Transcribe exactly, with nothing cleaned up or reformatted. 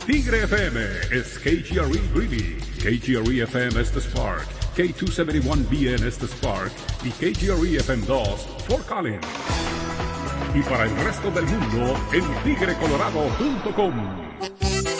Tigre F M es K G R E Greeley, K G R E F M Estes Park, K doscientos setenta y uno B N Estes Park y K G R E F M dos Fort Collins. Y para el resto del mundo en tigre colorado punto com.